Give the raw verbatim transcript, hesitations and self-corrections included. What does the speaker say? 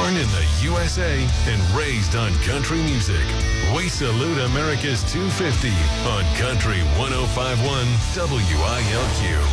Born in the U S A and raised on country music. We salute America's two fifty on Country one oh five point one W I L Q.